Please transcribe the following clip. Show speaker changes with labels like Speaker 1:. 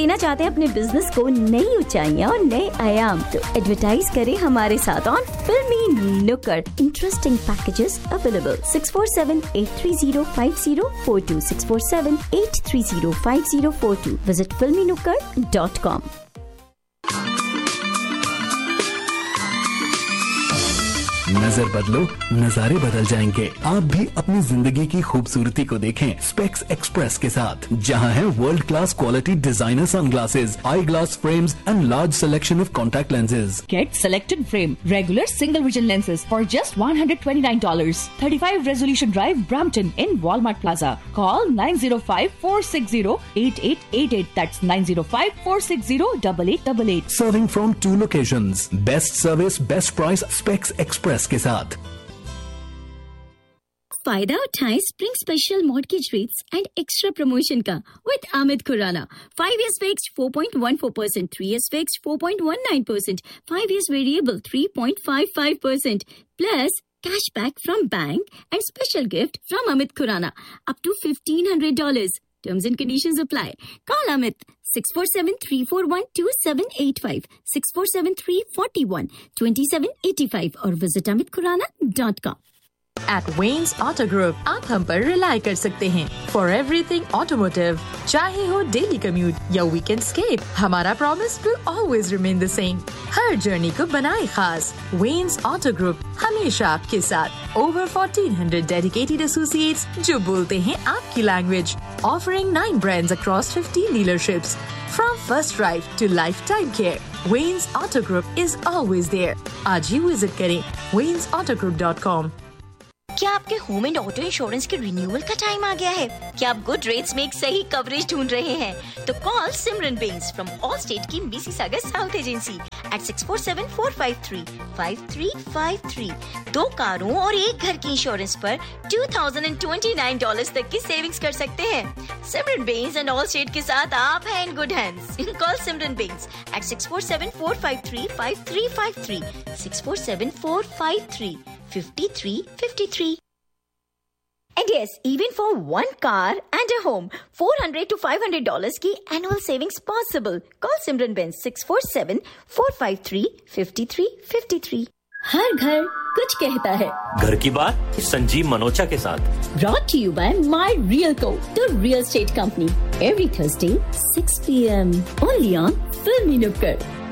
Speaker 1: देना चाहते हैं अपने बिजनेस को नई ऊंचाइयां और नए आयाम, तो एडवर्टाइज करें हमारे साथ ऑन फिल्मी नुक्कड़। Interesting packages available 647-830-5042 647-830-5042। Visit filmynukkad.com।
Speaker 2: नजर बदलो, नजारे बदल जाएंगे। आप भी अपनी जिंदगी की खूबसूरती को देखें स्पेक्स एक्सप्रेस के साथ, जहां है world class quality designer sunglasses, I glass frames and large selection of contact lenses.
Speaker 3: Get selected frame, regular single vision lenses for just $129. 35 Resolution Drive, Brampton in Walmart Plaza. Call 905-460-8888. That's 905-460-8888.
Speaker 2: Serving from 2 locations. Best service, best price, Specs Express के साथ।
Speaker 1: फायदा उठाएं spring special mortgage rates and extra promotion का with Amit Khurana. 5 years fixed 4.14%, 3 years fixed 4.19%, 5 years variable 3.55%, plus cashback from bank and special gift from Amit Khurana up to $1,500. Terms and conditions apply. Call Amit 647-341-2785, 647-341-2785 और visit amitkhurana.com।
Speaker 4: At Wayne's Auto Group, आप हम पर rely कर सकते हैं for everything automotive. चाहे हो daily commute या weekend escape, हमारा promise will always remain the same. Her journey को बनाए खास। Wayne's Auto Group हमेशा आपके साथ. Over 1,400 dedicated associates जो बोलते हैं आपकी language. Offering 9 brands across 15 dealerships. From first drive to lifetime care, Wayne's Auto Group is always there. आज ही visit करें waynesautogroup.com।
Speaker 5: क्या आपके होम एंड ऑटो इंश्योरेंस के रिन्यूअल का टाइम आ गया है? क्या आप गुड रेट्स में एक सही कवरेज ढूंढ रहे हैं? तो call Simran Benz from all state की मिसिसागा साउथ एजेंसी at 647-453-5353। 2 कारों और 1 घर की इंश्योरेंस पर $2,029 तक की सेविंग्स कर सकते हैं। सिमरन बेंस एंड ऑल स्टेट के साथ आप हैं in good hands. Call Simran Benz at 647-453-5353, 647-453-5353। And yes, even for 1 car and a home, $400 to $500 की annual savings possible. Call Simran Benz 647-453-5353।
Speaker 1: हर घर कुछ कहता है।
Speaker 6: घर की बात संजीव मनोचा के साथ।
Speaker 1: Brought to you by My Realco, the real estate company. Every Thursday 6 p.m. only on Filmy Nukkad।